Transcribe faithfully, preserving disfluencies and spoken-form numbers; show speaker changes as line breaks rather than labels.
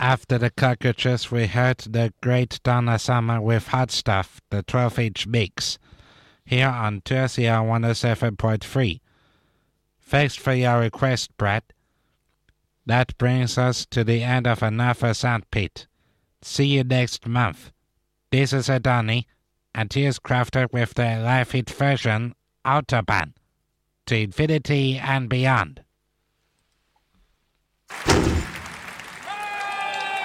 After the cockroaches, we heard the great Donna Summer with Hot Stuff, the twelve-inch mix, here on Tercia one oh seven point three. Thanks for your request, Brett. That brings us to the end of another Sandpit. See you next month. This is Adani, and here's Crafter with the live hit version, Autobahn, to infinity and beyond.